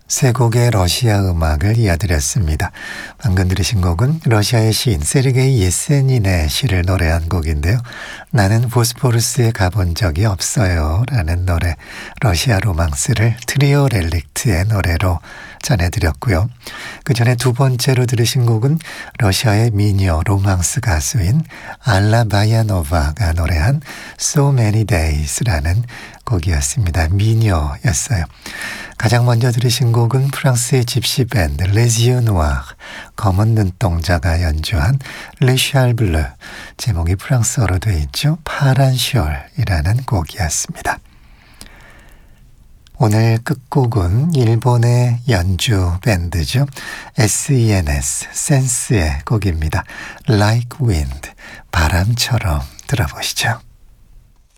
세 곡의 러시아 음악을 이어드렸습니다. 방금 들으신 곡은 러시아의 시인 세르게이 예세닌의 시를 노래한 곡인데요. 나는 보스포루스에 가본 적이 없어요 라는 노래, 러시아 로망스를 트리오 렐릭트의 노래로 전해드렸고요. 그 전에 두 번째로 들으신 곡은 러시아의 미녀 로망스 가수인 알라 바야노바가 노래한 So Many Days라는 곡이었습니다. 미녀였어요. 가장 먼저 들으신 곡은 프랑스의 집시 밴드 레지오 누아, 검은 눈동자가 연주한 Le Ciel Bleu, 제목이 프랑스어로 되어 있죠. 파란 숄이라는 곡이었습니다. 오늘 끝곡은 일본의 연주 밴드죠. SENS, 센스의 곡입니다. Like Wind, 바람처럼 들어보시죠.